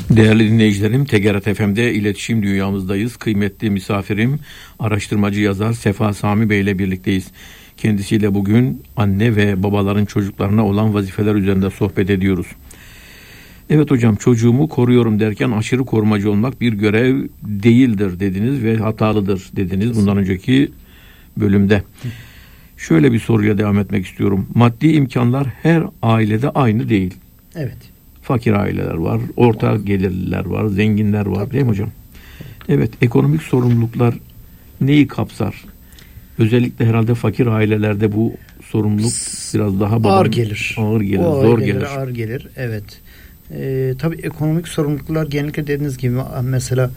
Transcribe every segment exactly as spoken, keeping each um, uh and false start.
Değerli dinleyicilerim, T G R T F M'de iletişim dünyamızdayız. Kıymetli misafirim, araştırmacı yazar Sefa Sami Bey ile birlikteyiz. Kendisiyle bugün anne ve babaların çocuklarına olan vazifeler üzerinde sohbet ediyoruz. Evet hocam, çocuğumu koruyorum derken aşırı korumacı olmak bir görev değildir dediniz ve hatalıdır dediniz bundan önceki bölümde. Şöyle bir soruya devam etmek istiyorum. Maddi imkanlar her ailede aynı değil. Evet. Fakir aileler var, orta gelirliler var, zenginler var. Tabii, değil mi hocam? Evet, ekonomik sorumluluklar neyi kapsar? Özellikle herhalde fakir ailelerde bu sorumluluk biraz daha ağır gelir. Ağır gelir, o zor gelir. Ağır gelir, evet. Ee, tabii ekonomik sorumluluklar genellikle dediğiniz gibi mesela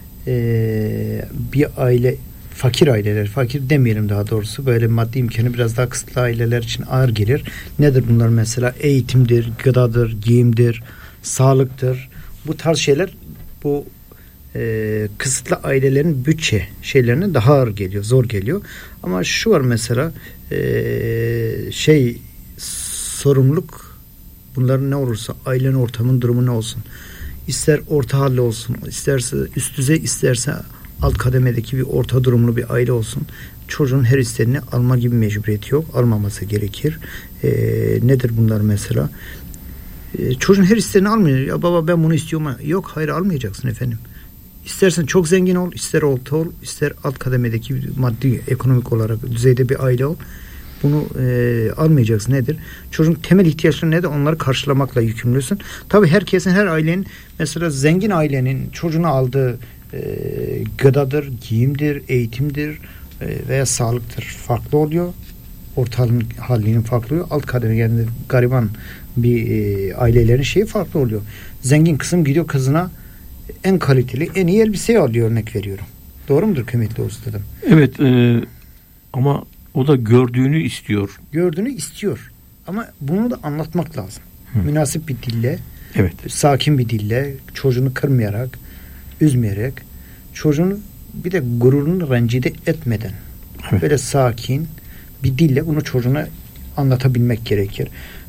e, bir aile, fakir aileler, fakir demeyelim daha doğrusu, böyle maddi imkanı biraz daha kısıtlı aileler için ağır gelir. Nedir bunlar mesela? Eğitimdir, gıdadır, giyimdir, sağlıktır. Bu tarz şeyler bu e, kısıtlı ailelerin bütçe şeylerine daha ağır geliyor, zor geliyor. Ama şu var mesela e, şey sorumluluk, bunların ne olursa, ailenin ortamın durumu ne olsun, ister orta halli olsun, isterse üst düzey, isterse alt kademedeki bir orta durumlu bir aile olsun, çocuğun her isteğini alma gibi mecburiyeti yok. Almaması gerekir. E, nedir bunlar mesela? E, çocuğun her isteğini almıyor. Ya baba ben bunu istiyorum. Yok, hayır, almayacaksın efendim. İstersen çok zengin ol, ister orta ol, ister alt kademedeki maddi, ekonomik olarak düzeyde bir aile ol. Bunu e, almayacaksın. Nedir? Çocuğun temel ihtiyaçları nedir? Onları karşılamakla yükümlüsün. Tabii herkesin, her ailenin, mesela zengin ailenin çocuğuna aldığı e, gıdadır, giyimdir, eğitimdir e, veya sağlıktır farklı oluyor. Orta halinin farklı oluyor. Alt kademe yani gariban bir e, ailelerin şeyi farklı oluyor. Zengin kısım gidiyor kızına en kaliteli, en iyi elbiseyi alıyor, örnek veriyorum. Doğru mudur kıymetli ustadım? Evet e, ama o da gördüğünü istiyor. Gördüğünü istiyor. Ama bunu da anlatmak lazım. Hı. Münasip bir dille, evet, sakin bir dille, çocuğunu kırmayarak, üzmeyerek, çocuğunu bir de gururunu rencide etmeden, evet, böyle sakin bir dille bunu çocuğuna anlatabilmek gerekir.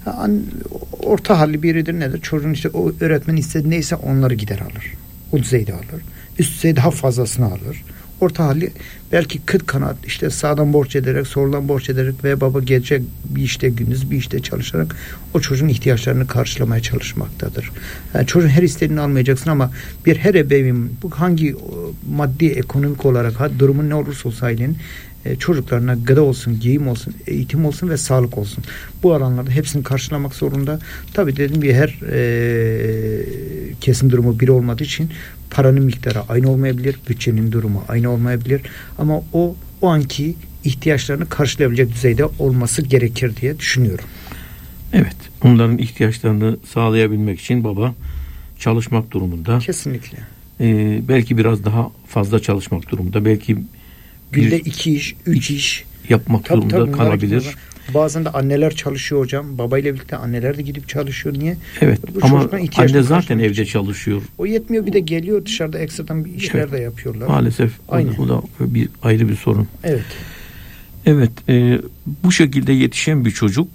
Orta halli biridir nedir? Çocuğun işte o öğretmen istediği neyse onları gider alır. O düzeyde alır. Üst düzey daha fazlasını alır. Orta halli belki kıt kanat, işte sağdan borç ederek, soldan borç ederek ve baba gece bir işte gündüz bir işte çalışarak o çocuğun ihtiyaçlarını karşılamaya çalışmaktadır. Yani çocuğun her istediğini almayacaksın ama bir her ebeveyn bu hangi maddi, ekonomik olarak durumun ne olursa olsa ailenin e, çocuklarına gıda olsun, giyim olsun, eğitim olsun ve sağlık olsun. Bu alanlarda hepsini karşılamak zorunda. Tabii dediğim gibi her e, kesim durumu bir olmadığı için paranın miktarı aynı olmayabilir, bütçenin durumu aynı olmayabilir ama o o anki ihtiyaçlarını karşılayabilecek düzeyde olması gerekir diye düşünüyorum. Evet, onların ihtiyaçlarını sağlayabilmek için baba çalışmak durumunda. Kesinlikle. Ee, belki biraz daha fazla çalışmak durumunda, belki günde iki iş, üç iş yapmak tabii, durumunda tabii, kalabilir. Bazen de anneler çalışıyor hocam. Babayla birlikte anneler de gidip çalışıyor. Niye? Evet. Bu ama anne zaten evde için çalışıyor. O yetmiyor, bir de geliyor dışarıda ekstradan bir işler, evet, de yapıyorlar. Maalesef. Aynen. Bu da bir ayrı bir sorun. Evet. Evet. E, bu şekilde yetişen bir çocuk,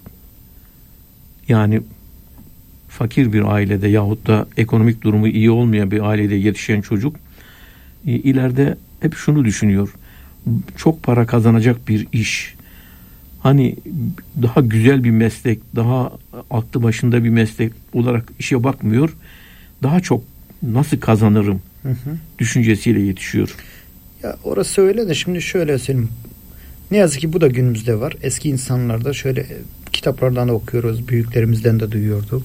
yani fakir bir ailede yahut da ekonomik durumu iyi olmayan bir ailede yetişen çocuk e, ileride hep şunu düşünüyor. Çok para kazanacak bir iş, hani daha güzel bir meslek, daha aklı başında bir meslek olarak işe bakmıyor. Daha çok nasıl kazanırım hı hı. düşüncesiyle yetişiyor. Ya orası öyle de şimdi şöyle söyleyeyim. Ne yazık ki bu da günümüzde var. Eski insanlarda şöyle kitaplardan da okuyoruz, büyüklerimizden de duyuyorduk.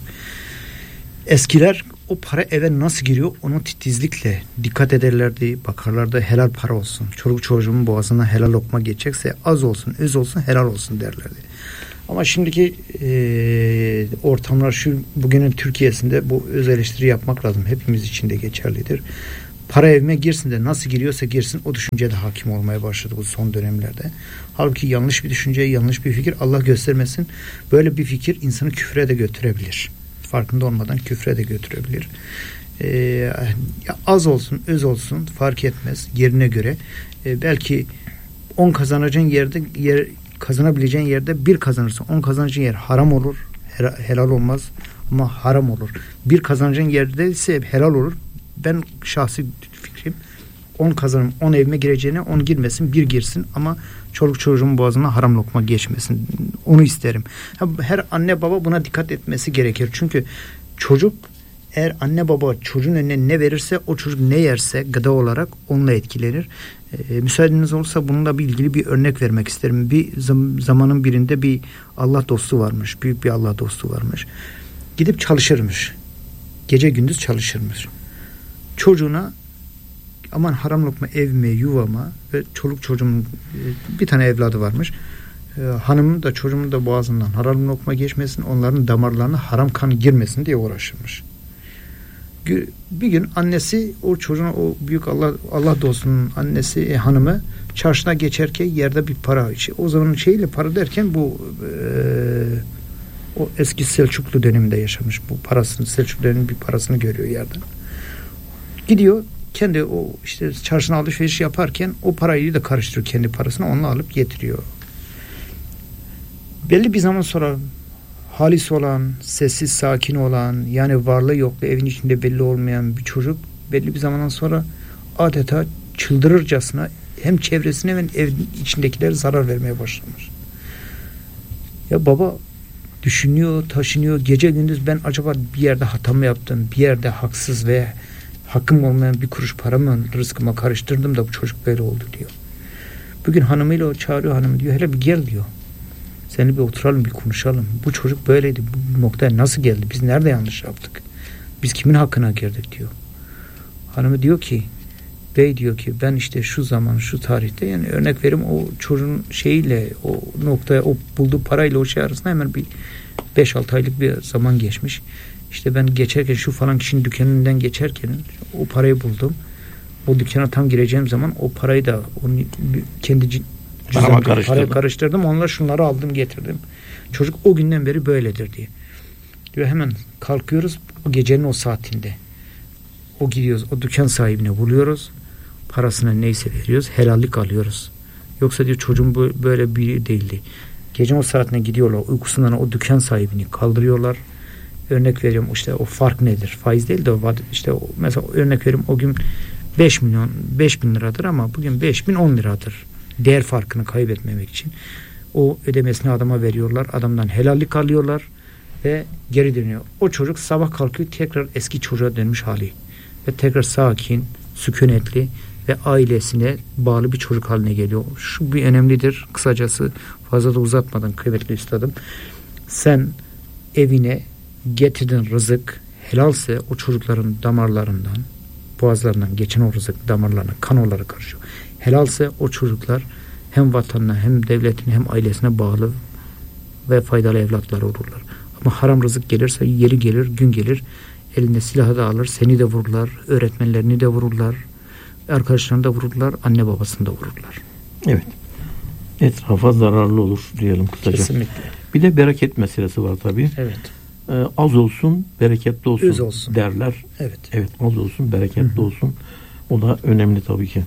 Eskiler o para eve nasıl giriyor onu titizlikle dikkat ederlerdi, bakarlardı, helal para olsun. Çoluk çocuğumun boğazına helal lokma geçecekse az olsun, öz olsun, helal olsun derlerdi. Ama şimdiki e, ortamlar şu, bugünün Türkiye'sinde bu öz eleştiri yapmak lazım. Hepimiz için de geçerlidir. Para evime girsin de nasıl giriyorsa girsin, o düşünce de hakim olmaya başladı bu son dönemlerde. Halbuki yanlış bir düşünce, yanlış bir fikir, Allah göstermesin, böyle bir fikir insanı küfre de götürebilir. Farkında olmadan küfre de götürebilir. Ee, az olsun, öz olsun fark etmez yerine göre. Ee, belki on kazanacağın yerde, yer, kazanabileceğin yerde bir kazanırsa on kazanacağın yer haram olur, helal olmaz. ama haram olur. Bir kazancın yerde ise helal olur. Ben şahsi fikrim on kazanım, on evime gireceğine on girmesin, bir girsin ama çoluk çocuğun boğazına haram lokma geçmesin. Onu isterim. Her anne baba buna dikkat etmesi gerekir. Çünkü çocuk, eğer anne baba çocuğun önüne ne verirse, o çocuk ne yerse gıda olarak onunla etkilenir. E, müsaadeniz olursa bununla ilgili bir örnek vermek isterim. Bir zam- zamanın birinde bir Allah dostu varmış. Büyük bir Allah dostu varmış. Gidip çalışırmış. Gece gündüz çalışırmış. Çocuğuna aman haram lokma evime, yuvama ve çoluk çocuğumun e, bir tane evladı varmış. E, hanımın da çocuğumun da boğazından haram lokma geçmesin, onların damarlarına haram kan girmesin diye uğraşırmış. Bir gün annesi o çocuğun, o büyük Allah Allah dostunun annesi e, hanımı çarşına geçerken yerde bir para, o zaman şeyle para derken bu e, o eski Selçuklu döneminde yaşamış, bu parasını, Selçuklu döneminin bir parasını görüyor yerden. Gidiyor kendi o işte çarşına alışveriş yaparken o parayı da karıştırıyor, kendi parasını onunla alıp getiriyor. Belli bir zaman sonra halis olan, sessiz, sakin olan, yani varlığı yokluğu evin içinde belli olmayan bir çocuk belli bir zamandan sonra adeta çıldırırcasına hem çevresine hem evin içindekileri zarar vermeye başlamış. Ya baba düşünüyor, taşınıyor, gece gündüz ben acaba bir yerde hata mı yaptım, bir yerde haksız ve hakkım olmayan bir kuruş paramı rızkıma karıştırdım da bu çocuk böyle oldu diyor. Bugün hanımıyla o çağırıyor, hanım diyor hele bir gel diyor. Seni bir oturalım, bir konuşalım. Bu çocuk böyleydi. Bu noktaya nasıl geldi? Biz nerede yanlış yaptık? Biz kimin hakkına girdik diyor. Hanımı diyor ki, bey diyor ki ben işte şu zaman, şu tarihte, yani örnek vereyim, o çocuğun şeyiyle, o noktaya, o bulduğu parayla o şey arasında hemen bir beş altı aylık bir zaman geçmiş. İşte ben geçerken şu falan kişinin dükkanından geçerken o parayı buldum. O dükkana tam gireceğim zaman o parayı da onu kendi cüzdanımda parayı karıştırdım. Onunla şunları aldım getirdim. Çocuk o günden beri böyledir diye. Diyor hemen kalkıyoruz o gecenin o saatinde. O gidiyoruz o dükkan sahibine buluyoruz. Parasına neyse veriyoruz. Helallik alıyoruz. Yoksa diyor çocuğum böyle biri değildi. Gece o saatine gidiyorlar. Uykusundan o dükkan sahibini kaldırıyorlar. Örnek veriyorum işte o fark nedir? Faiz değil de işte o, mesela örnek veriyorum o gün beş milyon beş bin liradır ama bugün beş bin on liradır. Değer farkını kaybetmemek için o ödemesini adama veriyorlar. Adamdan helallik alıyorlar ve geri dönüyor. O çocuk sabah kalkıyor tekrar eski çocuğa dönmüş hali ve tekrar sakin, sükunetli ve ailesine bağlı bir çocuk haline geliyor. Şu bir önemlidir. Kısacası fazla da uzatmadan kıymetli üstadım. Sen evine getirdin rızık helalse o çocukların damarlarından, boğazlarından geçen o rızık damarlarına kan olarak karışıyor. Helalse o çocuklar hem vatanına hem devletine hem ailesine bağlı ve faydalı evlatlar olurlar. Ama haram rızık gelirse yeri gelir, gün gelir, elinde silahı da alır, seni de vururlar, öğretmenlerini de vururlar, arkadaşlarını da vururlar, anne babasını da vururlar. Evet. Etrafa zararlı olur diyelim kısaca. Kesinlikle. Bir de bereket meselesi var tabii. Evet. Ee, az olsun, bereketli olsun, Öz olsun derler. Evet. Evet, az olsun, bereketli Hı-hı. olsun. O da önemli tabii ki.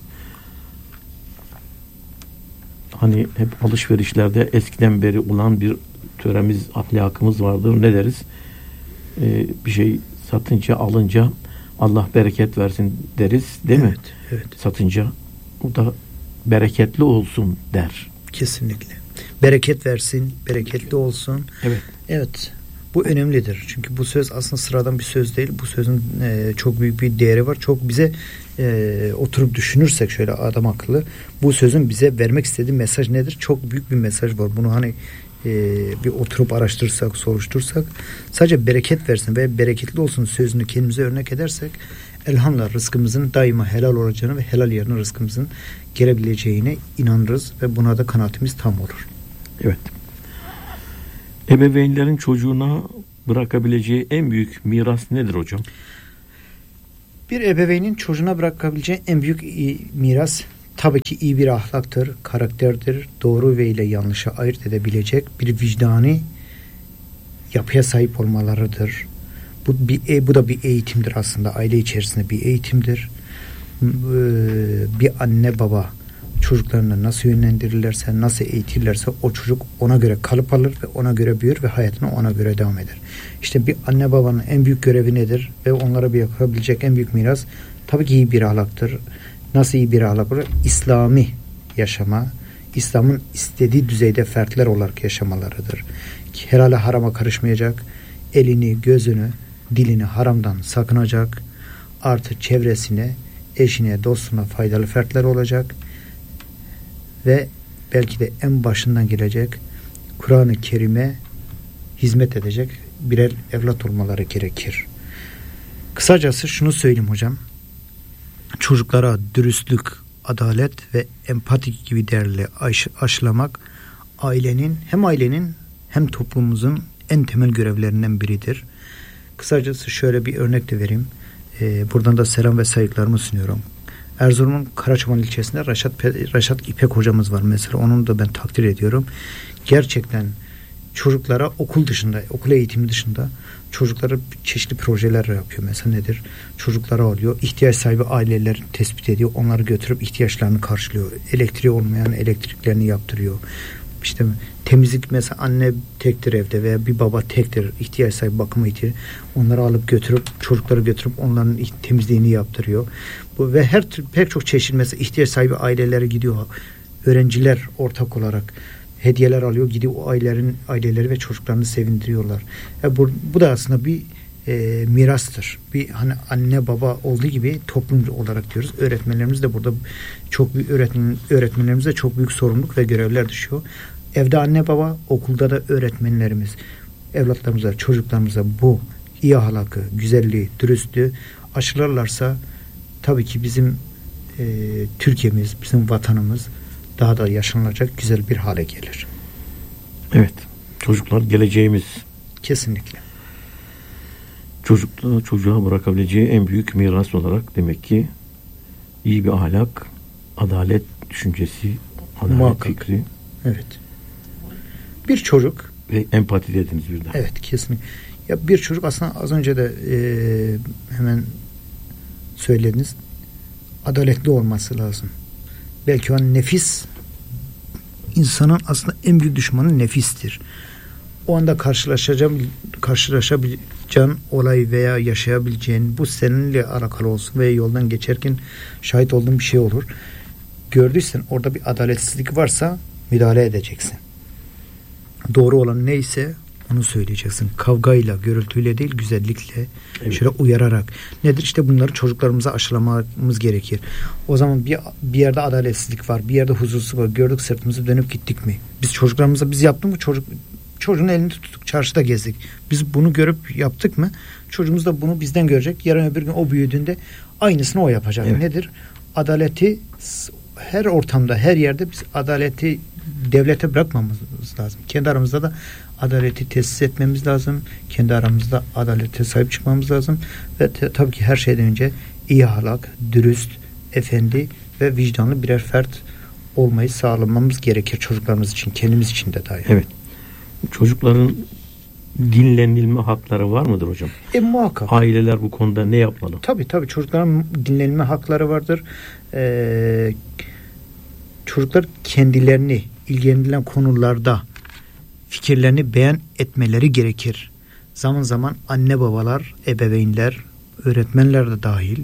Hani hep alışverişlerde eskiden beri olan bir töremiz, ahlakımız vardır. Ne deriz? Ee, bir şey satınca, alınca Allah bereket versin deriz. Değil evet, mi? Evet. Satınca o da bereketli olsun der. Kesinlikle. Bereket versin, bereketli olsun. Evet. Evet. Bu önemlidir. Çünkü bu söz aslında sıradan bir söz değil. Bu sözün e, çok büyük bir değeri var. Çok bize e, oturup düşünürsek şöyle adam akıllı, bu sözün bize vermek istediği mesaj nedir? Çok büyük bir mesaj var. Bunu hani e, bir oturup araştırırsak, soruştursak, sadece bereket versin ve bereketli olsun sözünü kendimize örnek edersek, elhamdülillah rızkımızın daima helal olacağını ve helal yerine rızkımızın gelebileceğine inanırız ve buna da kanaatimiz tam olur. Evet. Ebeveynlerin çocuğuna bırakabileceği en büyük miras nedir hocam? Bir ebeveynin çocuğuna bırakabileceği en büyük miras tabii ki iyi bir ahlaktır, karakterdir, doğru ve ile yanlışı ayırt edebilecek bir vicdani yapıya sahip olmalarıdır. Bu, bir, bu da bir eğitimdir aslında, aile içerisinde bir eğitimdir. Bir anne baba çocuklarına nasıl yönlendirirlerse, nasıl eğitirlerse o çocuk ona göre kalıp alır ve ona göre büyür ve hayatına ona göre devam eder. İşte bir anne babanın en büyük görevi nedir ve onlara bir yapabilecek en büyük miras tabii ki iyi bir ahlaktır. Nasıl iyi bir ahlak olur? İslami yaşama, İslam'ın istediği düzeyde fertler olarak yaşamalarıdır. Helale harama karışmayacak, elini, gözünü, dilini haramdan sakınacak, artı çevresine, eşine, dostuna faydalı fertler olacak ve belki de en başından gelecek Kur'an-ı Kerim'e hizmet edecek birer evlat olmaları gerekir. Kısacası şunu söyleyeyim hocam. Çocuklara dürüstlük, adalet ve empati gibi değerli aş- aşılamak ailenin hem ailenin hem toplumumuzun en temel görevlerinden biridir. Kısacası şöyle bir örnek de vereyim. Ee, buradan da selam ve saygılarımı sunuyorum. Erzurum'un Karaçaman ilçesinde Reşat, Reşat İpek hocamız var mesela. Onu da ben takdir ediyorum. Gerçekten çocuklara okul dışında, okul eğitimi dışında çocuklara çeşitli projeler yapıyor. Mesela nedir? Çocuklara alıyor. İhtiyaç sahibi aileler tespit ediyor. Onları götürüp ihtiyaçlarını karşılıyor. Elektriği olmayan elektriklerini yaptırıyor. İşte temizlik mesela anne tektir evde veya bir baba tektir. İhtiyaç sahibi bakıma ihtiyaç. Onları alıp götürüp çocukları götürüp onların temizliğini yaptırıyor. Bu ve her tür pek çok çeşit mesela ihtiyaç sahibi ailelere gidiyor. Öğrenciler ortak olarak hediyeler alıyor, gidiyor o ailelerin aileleri ve çocuklarını sevindiriyorlar. Yani bu, bu da aslında bir e, mirastır. Bir hani anne baba olduğu gibi toplum olarak diyoruz. Öğretmenlerimiz de burada çok büyük öğretmen öğretmenlerimize çok büyük sorumluluk ve görevler düşüyor. Evde anne baba, okulda da öğretmenlerimiz evlatlarımıza, çocuklarımıza bu iyi ahlakı, güzelliği, dürüstlüğü aşılarlarsa tabii ki bizim e, Türkiye'miz, bizim vatanımız daha da yaşanılacak güzel bir hale gelir. Evet. Çocuklar geleceğimiz. Kesinlikle. Çocukta çocuğa bırakabileceği en büyük miras olarak demek ki iyi bir ahlak, adalet düşüncesi, adalet Muhakkak. fikri. Evet. Bir çocuk ve empati dediniz bir daha. Evet, kesinlikle. Ya bir çocuk aslında az önce de e, hemen söylediniz. Adaletli olması lazım. Belki o nefis insanın aslında en büyük düşmanı nefistir. O anda karşılaşacağım karşılaşabileceğin olay veya yaşayabileceğin bu seninle alakalı olsun veya yoldan geçerken şahit olduğun bir şey olur. Gördüysen orada bir adaletsizlik varsa müdahale edeceksin. Doğru olan neyse onu söyleyeceksin. Kavgayla, gürültüyle değil, güzellikle, evet. Şöyle uyararak. Nedir? İşte bunları çocuklarımıza aşılamamız gerekir. O zaman bir, bir yerde adaletsizlik var, bir yerde huzursuzluk var. Gördük, sırtımızı dönüp gittik mi? Biz çocuklarımıza biz yaptık mı? Çocuk çocuğun elini tuttuk, çarşıda gezdik. Biz bunu görüp yaptık mı? Çocuğumuz da bunu bizden görecek. Yarın öbür gün o büyüdüğünde aynısını o yapacak. Evet. Nedir? Adaleti her ortamda, her yerde biz adaleti devlete bırakmamız lazım. Kendi aramızda da adaleti tesis etmemiz lazım. Kendi aramızda adalete sahip çıkmamız lazım. Ve te, tabii ki her şeyden önce iyi ahlak, dürüst, efendi ve vicdanlı birer fert olmayı sağlamamız gerekir çocuklarımız için, kendimiz için de dahil. Evet. Çocukların dinlenilme hakları var mıdır hocam? E muhakkak. Aileler bu konuda ne yapmalı? Tabii tabii çocukların dinlenilme hakları vardır. Ee, çocuklar kendilerini ilgilenilen konularda fikirlerini beyan etmeleri gerekir. Zaman zaman anne babalar, ebeveynler, öğretmenler de dahil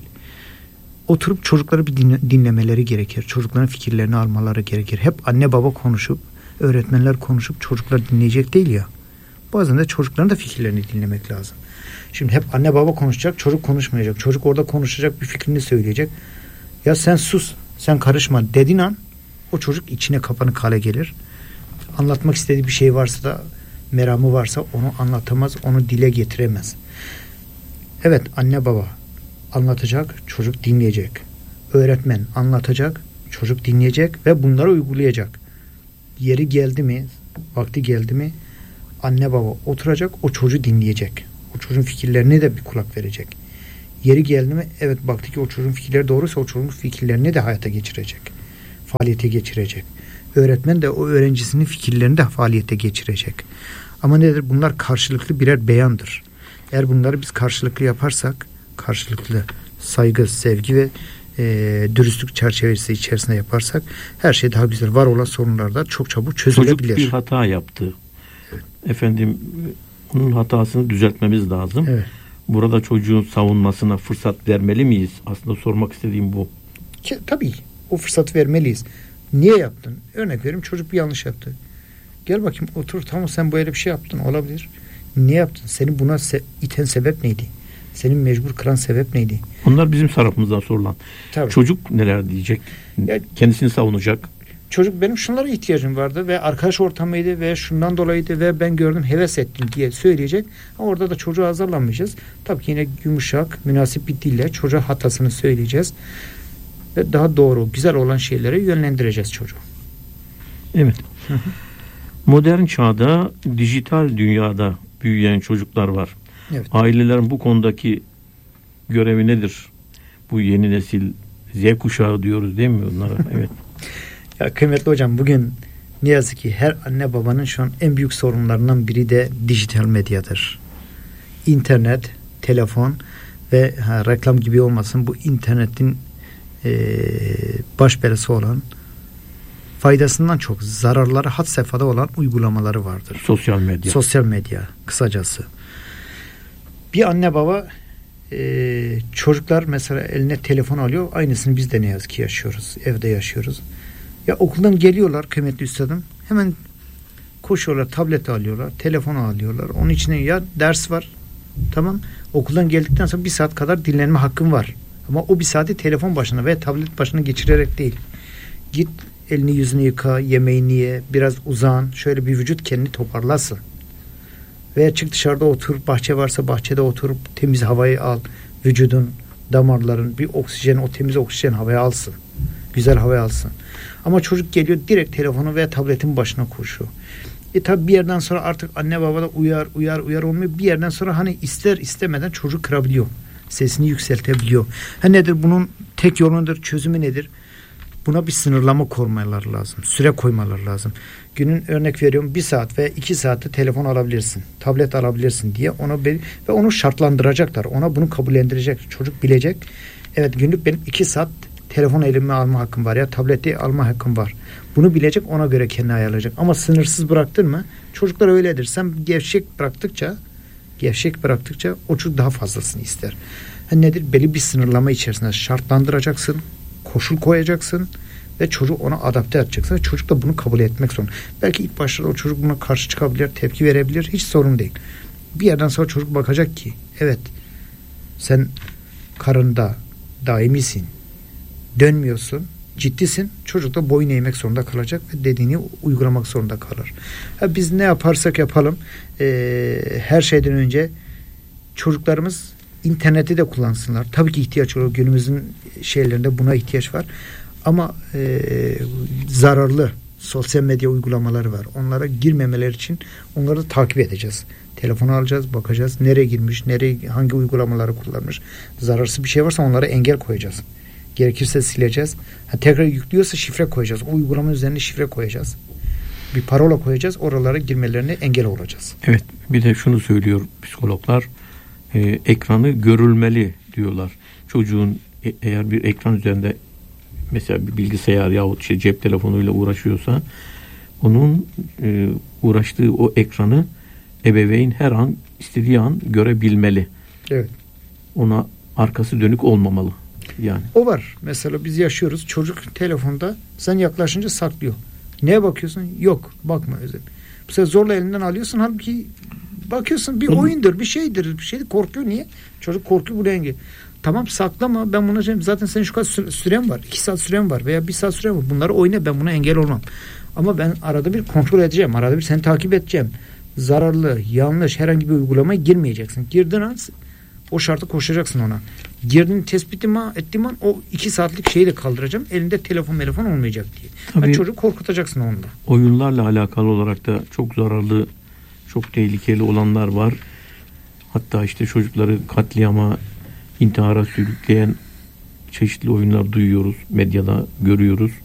oturup çocukları bir dinle, dinlemeleri gerekir. Çocukların fikirlerini almaları gerekir. Hep anne baba konuşup, öğretmenler konuşup çocuklar dinleyecek değil ya. Bazen de çocukların da fikirlerini dinlemek lazım. Şimdi hep anne baba konuşacak, çocuk konuşmayacak. Çocuk orada konuşacak, bir fikrini söyleyecek. Ya sen sus, sen karışma dediğin an o çocuk içine kapanık hale gelir. Anlatmak istediği bir şey varsa da, meramı varsa onu anlatamaz, onu dile getiremez. Evet, anne baba anlatacak, çocuk dinleyecek. Öğretmen anlatacak, çocuk dinleyecek ve bunları uygulayacak. Yeri geldi mi, vakti geldi mi anne baba oturacak, o çocuğu dinleyecek. O çocuğun fikirlerine de bir kulak verecek. Yeri geldi mi, evet baktı ki o çocuğun fikirleri doğruysa o çocuğun fikirlerini de hayata geçirecek. Faaliyete geçirecek. Öğretmen de o öğrencisinin fikirlerini de faaliyete geçirecek. Ama nedir? Bunlar karşılıklı birer beyandır. Eğer bunları biz karşılıklı yaparsak, karşılıklı saygı, sevgi ve e, dürüstlük çerçevesi içerisinde yaparsak her şey daha güzel. Var olan sorunlar da çok çabuk çözülebilir. Çocuk bir hata yaptı. Evet. Efendim onun hatasını düzeltmemiz lazım. Evet. Burada çocuğun savunmasına fırsat vermeli miyiz? Aslında sormak istediğim bu. Ki, tabii o fırsatı vermeliyiz. Niye yaptın? Örnek vereyim, çocuk bir yanlış yaptı. Gel bakayım otur, tamam sen böyle bir şey yaptın, olabilir. Niye yaptın? Seni buna se- iten sebep neydi? Senin mecbur kılan sebep neydi? Onlar bizim tarafımızdan sorulan. Tabii. Çocuk neler diyecek? Ya, kendisini savunacak. Çocuk benim şunlara ihtiyacım vardı ve arkadaş ortamıydı ve şundan dolayıydı ve ben gördüm heves ettim diye söyleyecek. Ama orada da çocuğa azarlanmayacağız. Tabii ki yine yumuşak, münasip bir dille çocuğa hatasını söyleyeceğiz. Ve daha doğru, güzel olan şeylere yönlendireceğiz çocuğu. Evet. Hı hı. Modern çağda, dijital dünyada büyüyen çocuklar var. Evet. Ailelerin bu konudaki görevi nedir? Bu yeni nesil Z kuşağı diyoruz değil mi onlara? Evet. Ya kıymetli hocam, bugün ne yazık ki her anne babanın şu an en büyük sorunlarından biri de dijital medyadır. İnternet, telefon ve ha, reklam gibi olmasın, bu internetin e, baş belası olan, faydasından çok zararları had safhada olan uygulamaları vardır. Sosyal medya. Sosyal medya kısacası. Bir anne baba e, çocuklar mesela eline telefon alıyor. Aynısını biz de ne yazık ki yaşıyoruz. Evde yaşıyoruz. Ya okuldan geliyorlar kıymetli üstadım. Hemen koşuyorlar, tableti alıyorlar, telefonu alıyorlar. Onun içine ya ders var. Tamam. Okuldan geldikten sonra bir saat kadar dinlenme hakkın var. Ama o bir saati telefon başına veya tablet başına geçirerek değil. Git elini yüzünü yıka, yemeğini ye, biraz uzan, şöyle bir vücut kendini toparlasın. Veya çık dışarıda otur, bahçe varsa bahçede oturup temiz havayı al. Vücudun, damarların bir oksijen, o temiz oksijen havayı alsın. Güzel havayı alsın. Ama çocuk geliyor direkt telefonu veya tabletin başına koşuyor. E tabi bir yerden sonra artık anne baba da uyar uyar uyar olmuyor. Bir yerden sonra hani ister istemeden çocuk kırabiliyor. Sesini yükseltebiliyor. Ha nedir bunun tek yoludur, çözümü nedir? Buna bir sınırlama koymaları lazım. Süre koymaları lazım. Günün örnek veriyorum bir saat ve iki saatte telefon alabilirsin. Tablet alabilirsin diye ona be- ve onu şartlandıracaklar. Ona bunu kabullendirecek. Çocuk bilecek. Evet günlük benim iki saat telefon elime alma hakkım var ya tableti alma hakkım var. Bunu bilecek, ona göre kendini ayarlayacak. Ama sınırsız bıraktın mı? Çocuklar öyledir. Sen gevşek bıraktıkça gevşek bıraktıkça o çocuk daha fazlasını ister. Ha nedir? Belli bir sınırlama içerisinde şartlandıracaksın. Koşul koyacaksın ve çocuğu ona adapte edeceksin. Çocuk da bunu kabul etmek zorunda. Belki ilk başlarda o çocuk buna karşı çıkabilir, tepki verebilir. Hiç sorun değil. Bir yerden sonra çocuk bakacak ki evet sen karında daimisin, dönmüyorsun, ciddisin. Çocuk da boyun eğmek zorunda kalacak ve dediğini uygulamak zorunda kalır. Ha, biz ne yaparsak yapalım e, her şeyden önce çocuklarımız interneti de kullansınlar. Tabii ki ihtiyaç olur. Günümüzün şeylerinde buna ihtiyaç var. Ama e, zararlı sosyal medya uygulamaları var. Onlara girmemeler için onları da takip edeceğiz. Telefonu alacağız, bakacağız. Nereye girmiş, nereye, hangi uygulamaları kullanmış. Zararsız bir şey varsa onlara engel koyacağız. Gerekirse sileceğiz. Ha, tekrar yüklüyorsa şifre koyacağız. O uygulamanın üzerine şifre koyacağız. Bir parola koyacağız. Oralara girmelerine engel olacağız. Evet. Bir de şunu söylüyor psikologlar. E, ekranı görülmeli diyorlar. Çocuğun e, eğer bir ekran üzerinde mesela bir bilgisayar yahut şey, cep telefonuyla uğraşıyorsa onun e, uğraştığı o ekranı ebeveyn her an istediği an görebilmeli. Evet. Ona arkası dönük olmamalı. Yani. O var. Mesela biz yaşıyoruz. Çocuk telefonda sen yaklaşınca saklıyor. Neye bakıyorsun? Yok. Bakma özel. Bu sefer zorla elinden alıyorsun. Halbuki bakıyorsun bir oyundur, bir şeydir. Bir şeydir. Korkuyor. Niye? Çocuk korkuyor bu rengi. Tamam saklama. Ben buna zaten senin şu kadar süren var. iki saat süren var veya bir saat süren var. Bunları oyna. Ben buna engel olmam. Ama ben arada bir kontrol edeceğim. Arada bir seni takip edeceğim. Zararlı, yanlış herhangi bir uygulamaya girmeyeceksin. Girdin an o şartı koşacaksın ona. Girdin tespit ettiğim an o iki saatlik şeyi de kaldıracağım. Elinde telefon telefon olmayacak diye. Tabii, yani çocuk korkutacaksın onunla. Oyunlarla alakalı olarak da çok zararlı, çok tehlikeli olanlar var. Hatta işte çocukları katliama, intihara sürükleyen çeşitli oyunlar duyuyoruz. Medyada görüyoruz.